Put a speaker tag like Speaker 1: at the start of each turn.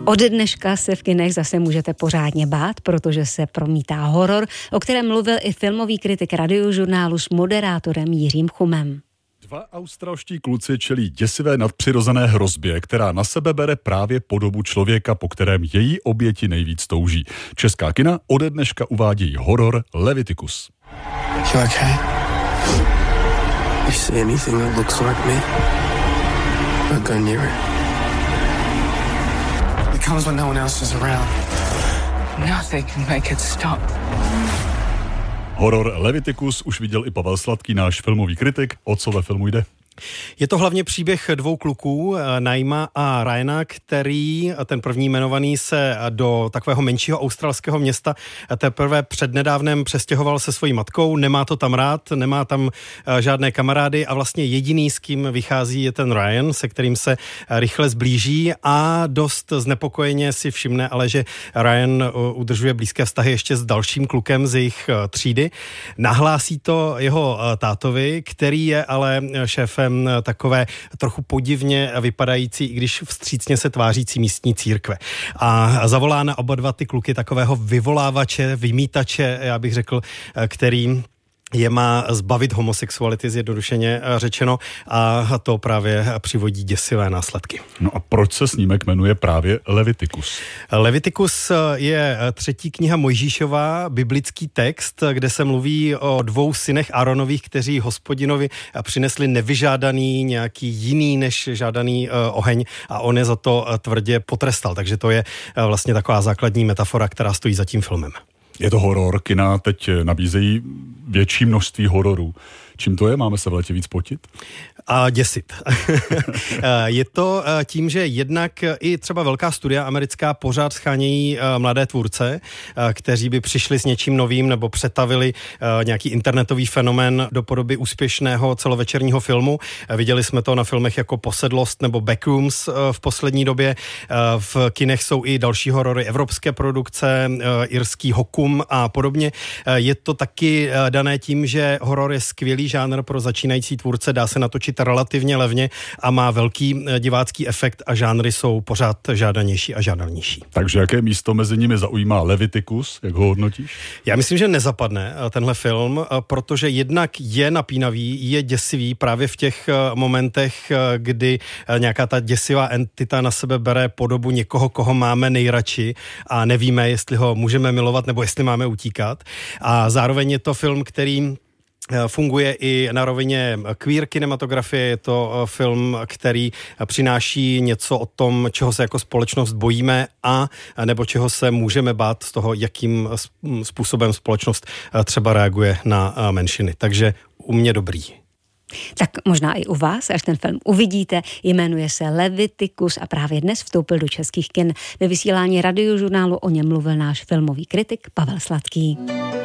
Speaker 1: Od dneška se v kinech zase můžete pořádně bát, protože se promítá horor, o kterém mluvil i filmový kritik Radiožurnálu s moderátorem Jiřím Chumem.
Speaker 2: Dva australští kluci čelí děsivé nadpřirozené hrozbě, která na sebe bere právě podobu člověka, po kterém její oběti nejvíc touží. Česká kina ode dneška uvádějí horor Leviticus.
Speaker 3: You okay? You see anything that looks like me? Don't go near it. It comes when no one else is around. Nothing can make it stop.
Speaker 2: Horor Leviticus už viděl i Pavel Sladký, náš filmový kritik. O co ve filmu jde?
Speaker 4: Je to hlavně příběh dvou kluků, Naima a Ryana, který, ten první jmenovaný, se do takového menšího australského města teprve přednedávnem přestěhoval se svojí matkou, nemá to tam rád, nemá tam žádné kamarády a vlastně jediný, s kým vychází, je ten Ryan, se kterým se rychle zblíží a dost znepokojeně si všimne, ale že Ryan udržuje blízké vztahy ještě s dalším klukem z jejich třídy. Nahlásí to jeho tátovi, který je ale šéfem takové trochu podivně vypadající, i když vstřícně se tvářící místní církve. A zavolá na oba dva ty kluky takového vyvolávače, vymítače, já bych řekl, který je má zbavit homosexuality, zjednodušeně řečeno, a to právě přivodí děsivé následky.
Speaker 2: No a proč se snímek jmenuje právě Leviticus?
Speaker 4: Leviticus je třetí kniha Mojžíšova, biblický text, kde se mluví o dvou synech Áronových, kteří Hospodinovi přinesli nevyžádaný, nějaký jiný než žádaný oheň a on je za to tvrdě potrestal. Takže to je vlastně taková základní metafora, která stojí za tím filmem.
Speaker 2: Je to horor, kina teď nabízejí větší množství hororů. Čím to je? Máme se v létě víc potit?
Speaker 4: A děsit. Je to tím, že jednak i třeba velká studia americká pořád schánějí mladé tvůrce, kteří by přišli s něčím novým nebo přetavili nějaký internetový fenomén do podoby úspěšného celovečerního filmu. Viděli jsme to na filmech jako Posedlost nebo Backrooms v poslední době. V kinech jsou i další horory, evropské produkce, irský Hokum a podobně. Je to taky dané tím, že horor je skvělý žánr pro začínající tvůrce, dá se natočit relativně levně a má velký divácký efekt a žánry jsou pořád žádanější a žádanější.
Speaker 2: Takže jaké místo mezi nimi zaujímá Leviticus? Jak ho hodnotíš?
Speaker 4: Já myslím, že nezapadne tenhle film, protože jednak je napínavý, je děsivý právě v těch momentech, kdy nějaká ta děsivá entita na sebe bere podobu někoho, koho máme nejradši a nevíme, jestli ho můžeme milovat nebo jestli máme utíkat. A zároveň je to film, který funguje i na rovině queer kinematografie. Je to film, který přináší něco o tom, čeho se jako společnost bojíme a nebo čeho se můžeme bát z toho, jakým způsobem společnost třeba reaguje na menšiny. Takže u mě dobrý.
Speaker 1: Tak možná i u vás, až ten film uvidíte, jmenuje se Leviticus a právě dnes vstoupil do českých kin. Ve vysílání Radiožurnálu o něm mluvil náš filmový kritik Pavel Sladký.